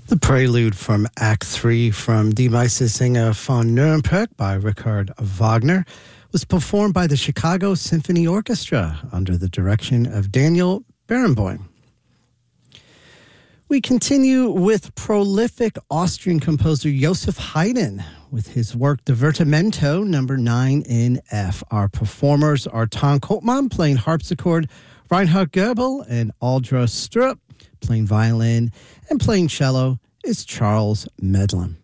The prelude from Act 3 from Die Meistersinger von Nuremberg by Richard Wagner was performed by the Chicago Symphony Orchestra under the direction of Daniel Barenboim. We continue with prolific Austrian composer Joseph Haydn with his work Divertimento No. 9 in F. Our performers are Tom Koopman playing harpsichord, Reinhard Goebel and Aldra Strupp playing violin, and playing cello is Charles Medlin.